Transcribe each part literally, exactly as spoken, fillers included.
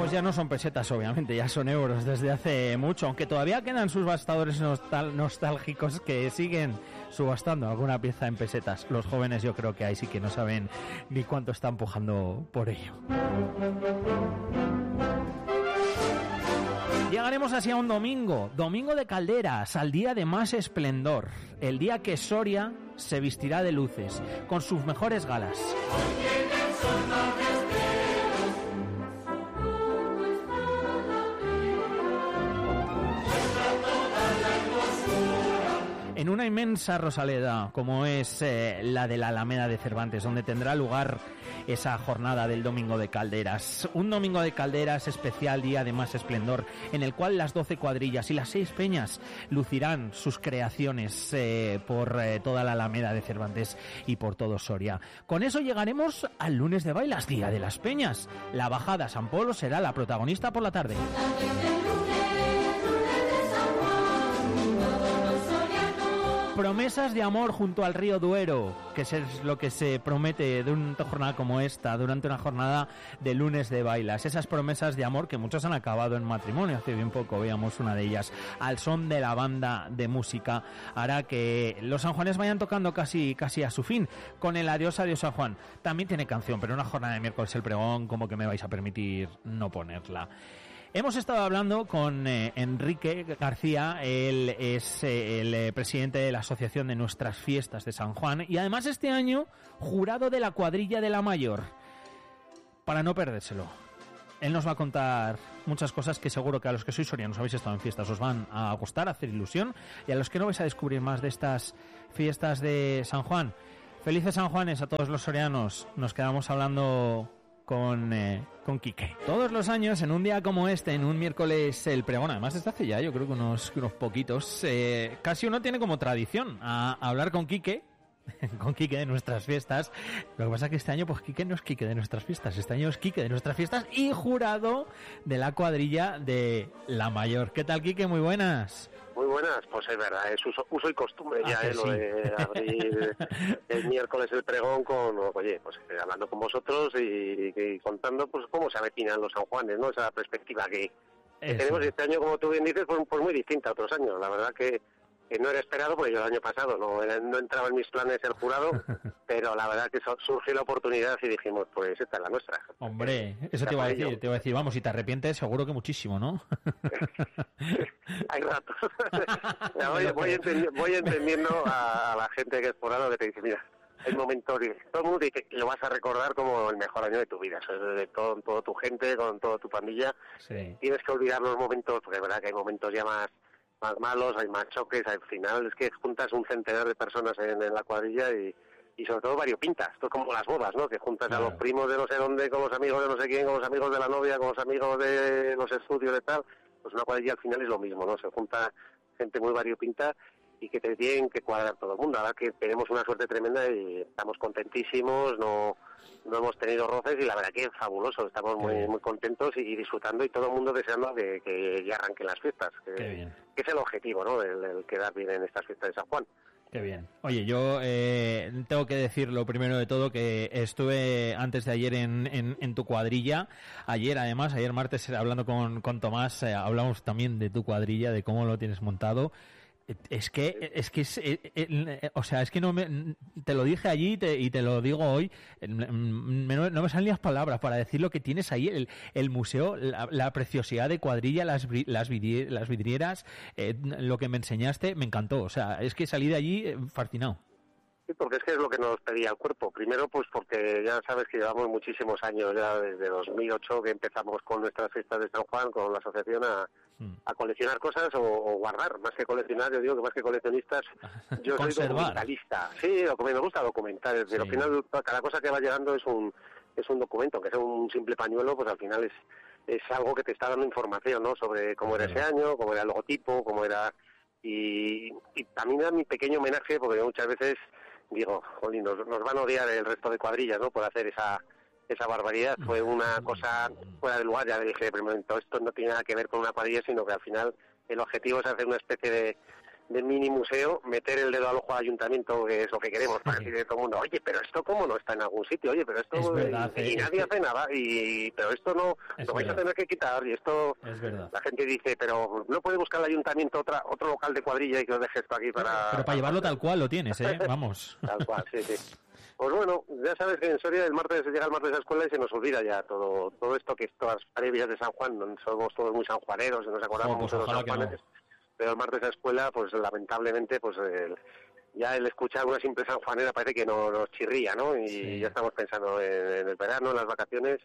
Pues ya no son pesetas, obviamente, ya son euros desde hace mucho, aunque todavía quedan subastadores nostal- nostálgicos que siguen subastando alguna pieza en pesetas. Los jóvenes yo creo que ahí sí que no saben ni cuánto están pujando por ello. Llegaremos así a un domingo, domingo de calderas, al día de más esplendor, el día que Soria se vestirá de luces, con sus mejores galas. En una inmensa rosaleda como es eh, la de la Alameda de Cervantes, donde tendrá lugar esa jornada del Domingo de Calderas. Un Domingo de Calderas especial, día de más esplendor, en el cual las doce cuadrillas y las seis peñas lucirán sus creaciones eh, por eh, toda la Alameda de Cervantes y por todo Soria. Con eso llegaremos al lunes de bailas, día de las peñas. La bajada a San Polo será la protagonista por la tarde. Promesas de amor junto al río Duero, que es lo que se promete de una jornada como esta, durante una jornada de lunes de bailas. Esas promesas de amor que muchos han acabado en matrimonio. Hace bien poco veíamos una de ellas. Al son de la banda de música hará que los sanjuanes vayan tocando casi, casi a su fin, con el Adiós, adiós San Juan. También tiene canción, pero una jornada de miércoles el pregón, como que me vais a permitir no ponerla. Hemos estado hablando con eh, Enrique García, él es eh, el eh, presidente de la Asociación de Nuestras Fiestas de San Juan y además este año jurado de la cuadrilla de la Mayor, para no perdérselo. Él nos va a contar muchas cosas que seguro que a los que sois sorianos habéis estado en fiestas os van a gustar, a hacer ilusión, y a los que no vais a descubrir más de estas fiestas de San Juan. Felices San Juanes a todos los sorianos. Nos quedamos hablando con eh, con Quique. Todos los años, en un día como este, en un miércoles el pregón, además desde hace ya, yo creo que unos, unos poquitos, eh, casi uno tiene como tradición a, a hablar con Quique, con Quique de nuestras fiestas. Lo que pasa es que este año, pues Quique no es Quique de nuestras fiestas, este año es Quique de nuestras fiestas y jurado de la cuadrilla de la Mayor. ¿Qué tal, Quique? Muy buenas. Muy buenas, pues es verdad, es uso, uso y costumbre ya, ah, eh, lo sí. de abrir el miércoles el pregón con, oye, pues eh, hablando con vosotros y, y contando pues cómo se avecinan los San Juanes, ¿no? Esa perspectiva que, que tenemos este año, como tú bien dices, pues, pues muy distinta a otros años. La verdad que, que no era esperado, porque yo el año pasado no, no entraba en mis planes el jurado, pero la verdad que surgió la oportunidad y dijimos, pues esta es la nuestra. Hombre, eso te iba a decir, te iba a decir, vamos, si te arrepientes, seguro que muchísimo, ¿no? Hay ratos. voy, voy, entendi- voy entendiendo a, a la gente que es jurado que te dice, mira, hay momentos, todo el mundo dice que lo vas a recordar como el mejor año de tu vida, eso es de todo, toda tu gente, con toda tu pandilla. Sí. Tienes que olvidar los momentos, porque es verdad que hay momentos ya más más malos, hay más choques, al final es que juntas un centenar de personas en, en la cuadrilla y, y sobre todo variopintas, esto es como las bodas, ¿no? Que juntas claro. a los primos de no sé dónde, con los amigos de no sé quién, con los amigos de la novia, con los amigos de los estudios de tal, pues una cuadrilla al final es lo mismo, ¿no? Se junta gente muy variopinta y que te tienen que cuadrar todo el mundo. Ahora que tenemos una suerte tremenda y estamos contentísimos, no no hemos tenido roces y la verdad que es fabuloso, estamos muy muy contentos y disfrutando y todo el mundo deseando que, que ya arranquen las fiestas, que, que es el objetivo, ¿no? El, el quedar bien en estas fiestas de San Juan. Qué bien. Oye, yo eh, tengo que decir lo primero de todo que estuve antes de ayer en, en, en tu cuadrilla. Ayer, además, ayer martes, hablando con, con Tomás, eh, hablamos también de tu cuadrilla, de cómo lo tienes montado. Es que, es que, es, eh, eh, o sea, es que no me, te lo dije allí y te, y te lo digo hoy, me, no, no me salen las palabras para decir lo que tienes ahí, el, el museo, la, la preciosidad de cuadrilla, las, las, vidri, las vidrieras, eh, lo que me enseñaste, me encantó, o sea, es que salí de allí eh, fascinado. Sí, porque es que es lo que nos pedía el cuerpo. Primero, pues porque ya sabes que llevamos muchísimos años, ya desde dos mil ocho que empezamos con nuestras fiestas de San Juan, con la asociación a, mm. a coleccionar cosas o, o guardar. Más que coleccionar, yo digo que más que coleccionistas, yo soy documentalista. Sí, lo que me gusta documentar. Es decir, sí. Al final, cada cosa que va llegando es un es un documento, aunque sea un simple pañuelo, pues al final es es algo que te está dando información, ¿no? Sobre cómo era ese año, cómo era el logotipo, cómo era... Y, y también da mi pequeño homenaje, porque muchas veces digo, jolín, nos, nos van a odiar el resto de cuadrillas, ¿no? Por hacer esa esa barbaridad. Fue una cosa fuera de lugar, ya le dije de primer momento, esto no tiene nada que ver con una cuadrilla, sino que al final el objetivo es hacer una especie de, de mini museo, meter el dedo al ojo al ayuntamiento, que es lo que queremos, para decir a todo el mundo, oye, pero esto cómo no está en algún sitio, oye, pero esto... Es verdad, y, y nadie hace nada, y pero esto no, lo vais a tener que quitar, y esto... Es verdad. La gente dice, pero no puede buscar el ayuntamiento otra otro local de cuadrilla y que os deje esto aquí para... Pero para llevarlo tal cual lo tienes, ¿eh? Vamos. Tal cual, sí, sí. Pues bueno, ya sabes que en Soria el martes llega el martes a la escuela y se nos olvida ya todo todo esto, que todas las previas de San Juan, somos todos muy sanjuaneros y nos acordamos oh, pues mucho de los San Juanes, no. Pero el martes a la escuela, pues lamentablemente, pues el, ya el escuchar una simple sanjuanera parece que no, nos chirría, ¿no? Y sí. Ya estamos pensando en, en el verano, en las vacaciones,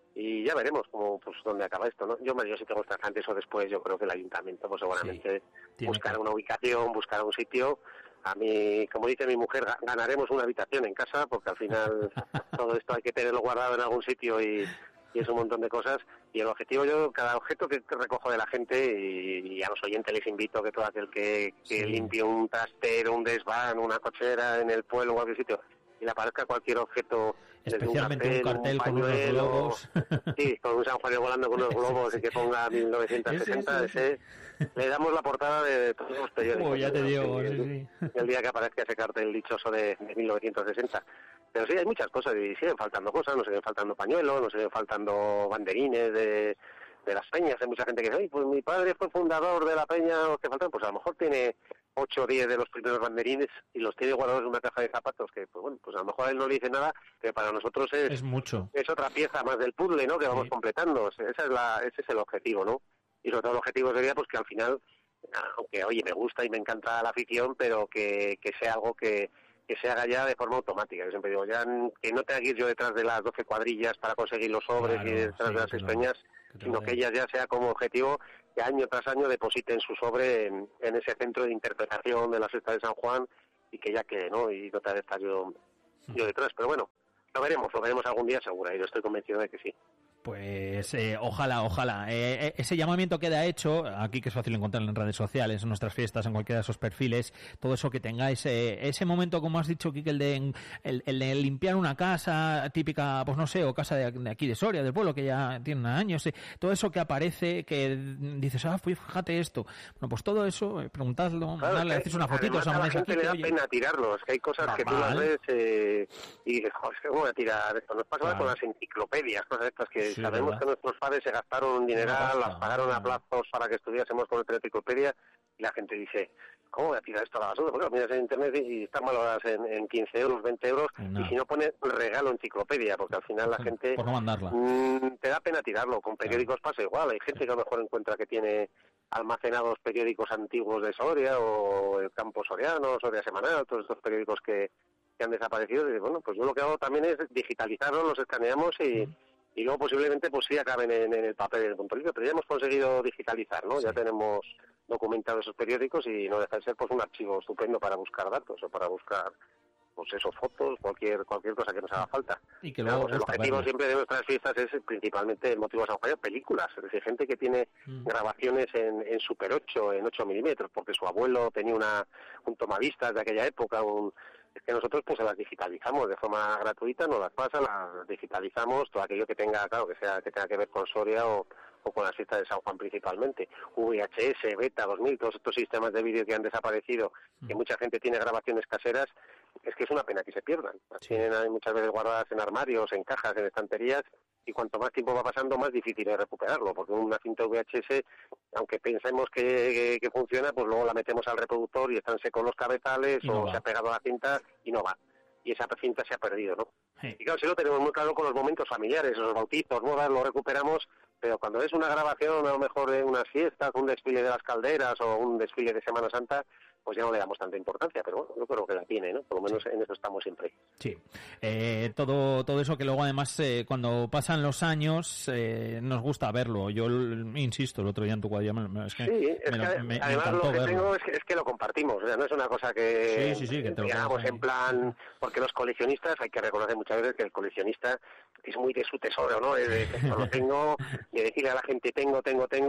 y ya veremos cómo, pues dónde acaba esto, ¿no? Yo, yo sí tengo antes o después, yo creo que el ayuntamiento, pues seguramente sí, buscar que... una ubicación, buscar un sitio. A mí, como dice mi mujer, ganaremos una habitación en casa, porque al final todo esto hay que tenerlo guardado en algún sitio y, y es un montón de cosas. Y el objetivo, yo, cada objeto que recojo de la gente, y, y a los oyentes les invito que todo aquel que, que sí. limpie un trastero, un desván, una cochera en el pueblo o cualquier sitio, y le aparezca cualquier objeto, especialmente un cartel, un cartel un con unos globos, sí, con un San Juan volando con unos globos y que ponga mil novecientos sesenta, ese, ese, ese, le damos la portada de todos los periódicos. Oh, ya te digo, el, sí, sí. el día que aparezca ese cartel dichoso de, de mil novecientos sesenta. Pero sí, hay muchas cosas y siguen faltando cosas, nos siguen faltando pañuelos, nos siguen faltando banderines de, de las peñas. Hay mucha gente que dice, pues mi padre fue fundador de la peña, los que faltan, pues a lo mejor tiene ocho o diez de los primeros banderines y los tiene guardados en una caja de zapatos, que pues bueno, pues a lo mejor a él no le dice nada, que para nosotros es, es mucho. Es otra pieza más del puzzle, ¿no? Que sí. Vamos completando. Esa es la, ese es el objetivo, ¿no? Y sobre todo el objetivo sería pues que al final, aunque oye, me gusta y me encanta la afición, pero que, que sea algo que, que se haga ya de forma automática. Yo siempre digo, ya que no tenga que ir yo detrás de las doce cuadrillas para conseguir los sobres, claro, y detrás sí, de las espeñas, que sino que ellas ya sea como objetivo que año tras año depositen su sobre en, en ese centro de interpretación de la Sexta de San Juan y que ya quede, ¿no? Y no te de estar yo, yo detrás. Pero bueno, lo veremos, lo veremos algún día seguro, y yo estoy convencido de que sí. Pues eh, ojalá, ojalá. Eh, ese llamamiento queda hecho, aquí que es fácil encontrar en redes sociales, en nuestras fiestas, en cualquiera de esos perfiles, todo eso que tengáis, eh, ese momento, como has dicho, Quique, el de, el, el de limpiar una casa típica, pues no sé, o casa de, de aquí de Soria, del pueblo, que ya tiene años, eh, todo eso que aparece, que dices, ah, fíjate esto. Bueno, pues todo eso, eh, preguntadlo, claro, darle, haces una fotito. A la gente aquí, le da oye, pena tirarlos, que hay cosas normal. Que tú las ves eh, y dices, joder, ¿cómo voy a tirar esto? Nos pasa claro. con las enciclopedias, cosas estas que sí, sabemos ¿verdad? Que nuestros padres se gastaron un dineral, las pagaron a plazos para que estudiásemos con nuestra enciclopedia, y la gente dice, ¿cómo voy a tirar esto a la basura? Porque lo miras en internet y están valoradas en, en quince euros, veinte euros, no. Y si no pone regalo enciclopedia, porque al final la gente por no mandarla. Mmm, te da pena tirarlo. Con periódicos claro. Pasa igual, hay gente que a lo mejor encuentra que tiene almacenados periódicos antiguos de Soria o el Campo Soriano, Soria Semanal, todos estos periódicos que, que han desaparecido, y bueno, pues yo lo que hago también es digitalizarlos, los escaneamos y mm. Y luego posiblemente pues sí acaben en, en el papel en el punto libre, pero ya hemos conseguido digitalizar, ¿no? Sí. Ya tenemos documentados esos periódicos y no deja de ser pues un archivo estupendo para buscar datos o para buscar pues esos fotos, cualquier cualquier cosa que nos haga falta. Y que luego pues, el objetivo verlo. Siempre de nuestras fiestas es principalmente el motivo de San Juan, películas, es decir, gente que tiene mm. grabaciones en, en Super ocho, en ocho milímetros, porque su abuelo tenía una un tomavistas de aquella época, un es que nosotros pues las digitalizamos de forma gratuita, nos las pasan, las digitalizamos, todo aquello que tenga, claro, que sea que tenga que ver con Soria o, o con la fiesta de San Juan principalmente, V H S, Beta dos mil, todos estos sistemas de vídeo que han desaparecido, que mucha gente tiene grabaciones caseras, es que es una pena que se pierdan. Las sí. Tienen ahí muchas veces guardadas en armarios, en cajas, en estanterías, y cuanto más tiempo va pasando, más difícil es recuperarlo, porque una cinta V H S, aunque pensemos que, que, que funciona, pues luego la metemos al reproductor y están secos los cabezales o va. Se ha pegado a la cinta y no va. Y esa cinta se ha perdido, ¿no? Sí. Y claro, sí lo tenemos muy claro con los momentos familiares, los bautizos, bodas, lo recuperamos, pero cuando es una grabación, a lo mejor de unas fiestas, un desfile de las calderas o un desfile de Semana Santa, pues ya no le damos tanta importancia, pero bueno, yo creo que la tiene, ¿no? Por lo menos sí. En eso estamos siempre. Sí, eh, todo todo eso que luego además eh, cuando pasan los años eh, nos gusta verlo. Yo insisto, el otro día en tu cuadrilla me, es que sí, es me, que me, además me lo que verlo. tengo es que, es que lo compartimos, o sea, no es una cosa que, sí, sí, sí, que te lo digamos en plan, porque los coleccionistas, hay que reconocer muchas veces que el coleccionista es muy de su tesoro, ¿no? De, de, de lo tengo, de decirle a la gente tengo, tengo, tengo,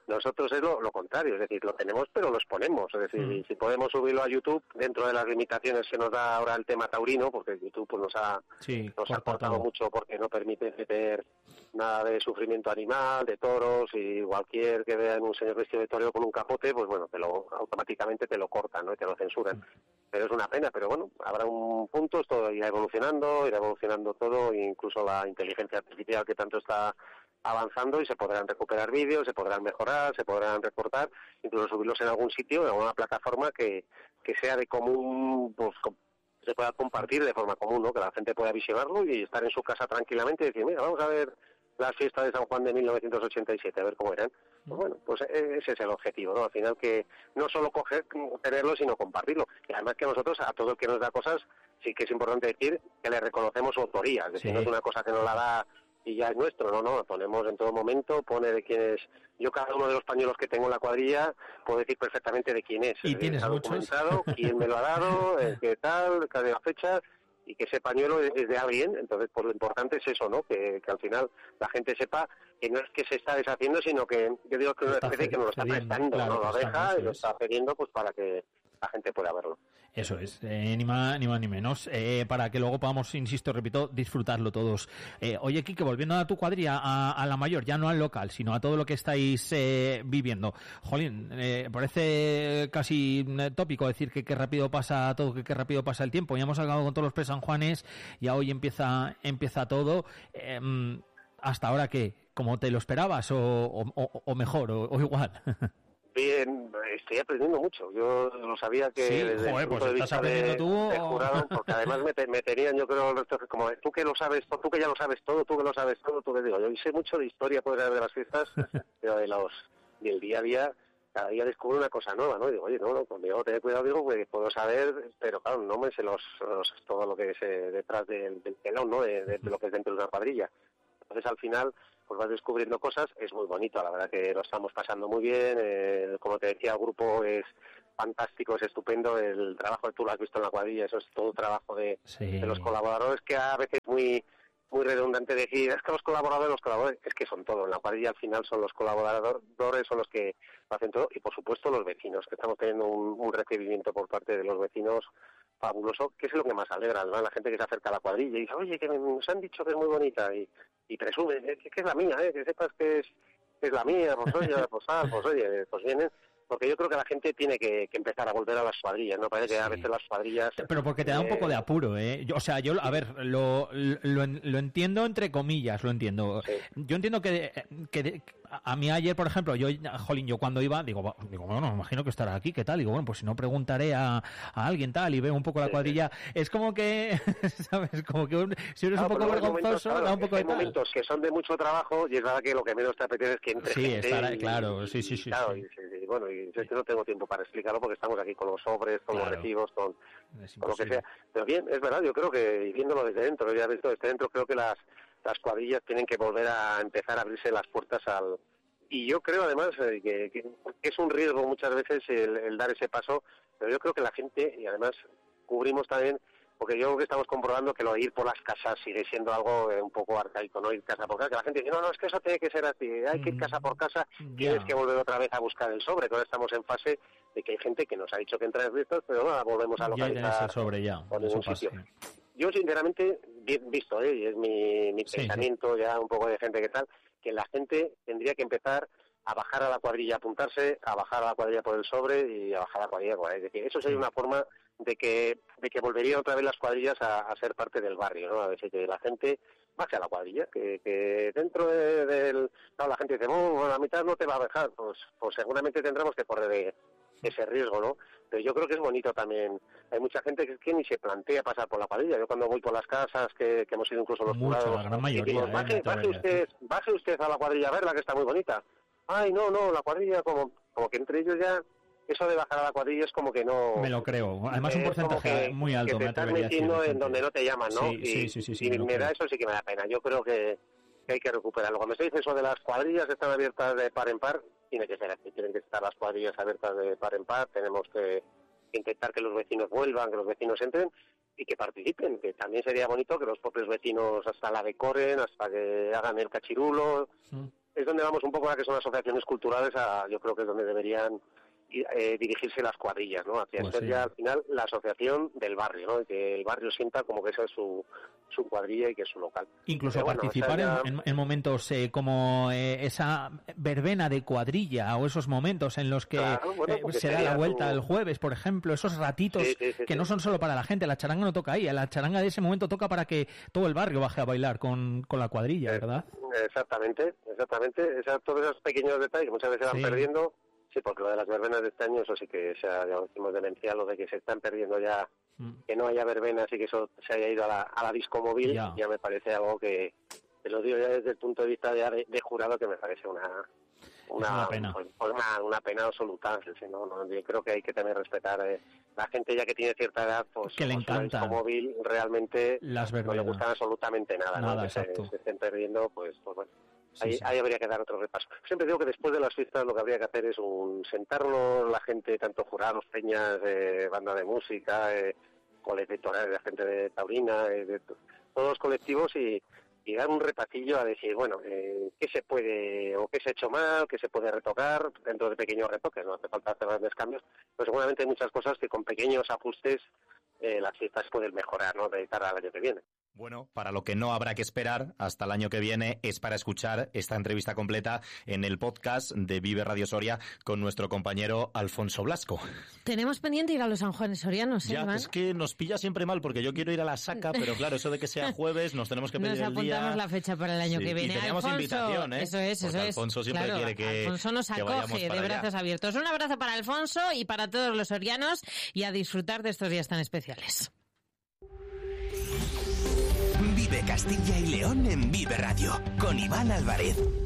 Nosotros es lo, lo contrario, es decir, lo tenemos pero lo exponemos, es decir, mm. si podemos subirlo a YouTube dentro de las limitaciones que nos da ahora el tema taurino, porque YouTube pues, nos ha sí, nos ha cortado mucho porque no permite meter nada de sufrimiento animal, de toros, y cualquier que vea en un señor vestido de torero con un capote, pues bueno, te lo automáticamente te lo cortan, ¿no? Y te lo censuran. Mm. Pero es una pena, pero bueno, habrá un punto, esto irá evolucionando, irá evolucionando todo, incluso la inteligencia artificial que tanto está avanzando, y se podrán recuperar vídeos, se podrán mejorar, se podrán recortar, incluso subirlos en algún sitio, en alguna plataforma que, que sea de común, pues se pueda compartir de forma común, ¿no? Que la gente pueda visionarlo y estar en su casa tranquilamente y decir, mira, vamos a ver las fiestas de San Juan de mil novecientos ochenta y siete, a ver cómo eran. Pues bueno, pues ese es el objetivo, ¿no? Al final que no solo coger, tenerlo, sino compartirlo. Y además que nosotros, a todo el que nos da cosas, sí que es importante decir que le reconocemos su autoría, es decir, sí. no es una cosa que nos la da y ya es nuestro, no, no, lo ponemos en todo momento, pone de quién es. Yo cada uno de los pañuelos que tengo en la cuadrilla puedo decir perfectamente de quién es. ¿Y tienes muchos? Quién me lo ha dado, qué tal, cada fecha, y que ese pañuelo es, es de alguien. Entonces, pues lo importante es eso, ¿no? Que, que al final la gente sepa que no es que se está deshaciendo, sino que yo digo que es una especie que nos lo está prestando, claro, no lo deja y lo está pidiendo pues para que la gente pueda verlo. Eso es, eh, ni más ni más ni menos, eh, para que luego podamos, insisto, repito, disfrutarlo todos. Eh, oye, Quique, volviendo a tu cuadrilla, a, a la mayor, ya no al local, sino a todo lo que estáis eh, viviendo. Jolín, eh, parece casi tópico decir que qué rápido pasa todo, que qué rápido pasa el tiempo. Ya hemos acabado con todos los pre-Sanjuanes, ya hoy empieza empieza todo. Eh, ¿Hasta ahora qué? ¿Cómo te lo esperabas o, o, o mejor o, o igual? Bien, estoy aprendiendo mucho. Yo lo sabía que sí, desde joder, el punto pues de vista de, tú, de jurado, porque además me, me tenían, yo creo, como tú que lo sabes, tú que ya lo sabes todo, tú que lo sabes todo, tú que digo, yo sé mucho de historia, puede ser de las fiestas, pero de los del día a día, cada día descubro una cosa nueva, ¿no? Y digo, oye, no, no, conmigo tener cuidado, digo, porque puedo saber, pero claro, no me sé los, los todo lo que es eh, detrás del, del telón, ¿no? De, de, de lo que es dentro de una cuadrilla. Entonces, al final, pues vas descubriendo cosas, es muy bonito, la verdad que lo estamos pasando muy bien, eh, como te decía, el grupo es fantástico, es estupendo, el trabajo que tú lo has visto en la cuadrilla, eso es todo trabajo de, sí. de los colaboradores, que a veces es muy muy redundante decir, es que los colaboradores, los colaboradores, es que son todo, en la cuadrilla al final son los colaboradores, son los que hacen todo, y por supuesto los vecinos, que estamos teniendo un, un recibimiento por parte de los vecinos fabuloso, que es lo que más alegra, ¿no? La gente que se acerca a la cuadrilla y dice, oye, que nos han dicho que es muy bonita, y, y presume, eh, que es la mía, eh, que sepas que es, que es la mía, pues oye, pues, ah, pues oye, pues vienen. Porque yo creo que la gente tiene que, que empezar a volver a las cuadrillas, ¿no? Parece que sí. a veces las cuadrillas... Pero porque te da eh... un poco de apuro, ¿eh? Yo, o sea, yo, a ver, lo, lo, lo entiendo entre comillas, lo entiendo. Sí. Yo entiendo que, que a mí ayer, por ejemplo, yo, jolín, yo cuando iba, digo, digo bueno, me imagino que estará aquí, ¿qué tal? Digo, bueno, pues si no preguntaré a, a alguien tal y veo un poco la cuadrilla. Sí, sí. Es como que, ¿sabes? Como que un, si eres no, un poco vergonzoso, momentos, claro, da un poco de tal. Hay momentos que son de mucho trabajo y es verdad que lo que menos te apetece es que entre sí, gente estará, y, claro, sí, sí, sí. Claro, sí. Y, y, bueno, y sí. no tengo tiempo para explicarlo porque estamos aquí con los sobres, con claro. los recibos, con, con lo que sea. Pero bien, es verdad, yo creo que, y viéndolo desde dentro, ya visto desde dentro, creo que las, las cuadrillas tienen que volver a empezar a abrirse las puertas al... Y yo creo además eh, que, que es un riesgo muchas veces el, el dar ese paso, pero yo creo que la gente, y además cubrimos también, porque yo creo que estamos comprobando que lo de ir por las casas sigue siendo algo eh, un poco arcaico, ¿no? Ir casa por casa, que la gente dice, no, no, es que eso tiene que ser así, hay que ir casa por casa, mm, tienes yeah. que volver otra vez a buscar el sobre, que ahora estamos en fase de que hay gente que nos ha dicho que entra en listos, pero no, volvemos a localizar ya el sobre ya, por ningún sitio. Yo sinceramente, bien visto, ¿eh? Y es mi, mi sí, pensamiento sí. ya un poco de gente que tal, que la gente tendría que empezar a bajar a la cuadrilla, apuntarse, a bajar a la cuadrilla por el sobre y a bajar a la cuadrilla. Es decir, eso sería una forma de que de que volverían otra vez las cuadrillas a, a ser parte del barrio, ¿no? A ver si que la gente baje a la cuadrilla, que, que dentro de, del... No, la gente dice, oh, la mitad no te va a dejar, pues, pues seguramente tendremos que correr de, ese riesgo, ¿no? Pero yo creo que es bonito también. Hay mucha gente que, que ni se plantea pasar por la cuadrilla. Yo cuando voy por las casas, que, que hemos ido incluso los Mucho, jurados, la gran mayoría, decimos, baje, eh, baje, usted, baje usted a la cuadrilla a verla, que está muy bonita. Ay, no, no, la cuadrilla, como, como que entre ellos ya, eso de bajar a la cuadrilla es como que no... Me lo creo. Además, un porcentaje que, muy alto. Que te estás metiendo en donde no te llaman, ¿no? Sí, y, sí, sí, sí, sí, y me, me da eso sí que me da pena. Yo creo que, que hay que recuperarlo. Cuando se dice eso de las cuadrillas que están abiertas de par en par, tiene que ser así. Tienen que estar las cuadrillas abiertas de par en par. Tenemos que intentar que los vecinos vuelvan, que los vecinos entren y que participen, que también sería bonito que los propios vecinos hasta la decoren, hasta que hagan el cachirulo. Sí. Es es donde vamos un poco a que son asociaciones culturales, a, yo creo que es donde deberían eh, dirigirse las cuadrillas, ¿no? Hacia Pues ser sí. ya al final la asociación del barrio, ¿no? Y que el barrio sienta como que esa es su, su cuadrilla y que es su local. Incluso Pero bueno, participar o sea, ya... en, en, en momentos eh, como eh, esa verbena de cuadrilla o esos momentos en los que Claro, bueno, eh, se da la vuelta tu... el jueves, por ejemplo, esos ratitos sí, sí, sí, que sí. no son solo para la gente, la charanga no toca ahí, la charanga de ese momento toca para que todo el barrio baje a bailar con, con la cuadrilla, ¿verdad? Exactamente, exactamente, Esa, todos esos pequeños detalles que muchas veces se van sí. perdiendo. Sí, porque lo de las verbenas de este año, eso sí que se ha, ya decimos, demencial, lo de que se están perdiendo ya, mm. que no haya verbenas y que eso se haya ido a la, a la disco móvil, yeah. ya me parece algo que, te lo digo ya desde el punto de vista de, de jurado, que me parece una una, una pena pues, una, una pena absoluta. ¿Sí? No, no, yo creo que hay que también respetar eh, la gente ya que tiene cierta edad, pues que le encanta la disco móvil realmente las no le gustan absolutamente nada, nada ¿no? Que se, se estén perdiendo, pues, pues bueno. Sí, ahí, sí. ahí habría que dar otro repaso. Siempre digo que después de las fiestas lo que habría que hacer es un sentarnos la gente, tanto jurados, peñas, eh, banda de música, eh, colectivos, la gente de taurina, eh, de todos los colectivos y, y dar un repacillo a decir, bueno, eh, qué se puede o qué se ha hecho mal, qué se puede retocar dentro de pequeños retoques, no hace falta hacer grandes cambios, pero seguramente hay muchas cosas que con pequeños ajustes eh, las fiestas pueden mejorar, ¿no?, de cara al año que viene. Bueno, para lo que no habrá que esperar hasta el año que viene es para escuchar esta entrevista completa en el podcast de Vive Radio Soria con nuestro compañero Alfonso Blasco. Tenemos pendiente ir a los San Juanes Sorianos, ¿eh, Ya, Iván? Es que nos pilla siempre mal porque yo quiero ir a la Saca, pero claro, eso de que sea jueves nos tenemos que pedir nos el día. Nos apuntamos la fecha para el año sí, que viene. Y teníamos Alfonso, invitación, ¿eh? Eso es, porque eso es. Alfonso siempre claro, quiere que Alfonso nos acoge de brazos allá. abiertos. Un abrazo para Alfonso y para todos los sorianos y a disfrutar de estos días tan especiales. Vive Castilla y León en Vive Radio, con Iván Álvarez.